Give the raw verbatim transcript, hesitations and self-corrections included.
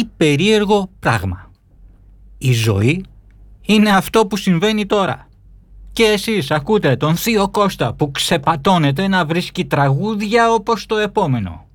Τι περίεργο πράγμα. Η ζωή είναι αυτό που συμβαίνει τώρα. Και εσείς ακούτε τον θείο Κώστα που ξεπατώνεται να βρίσκει τραγούδια όπως το επόμενο.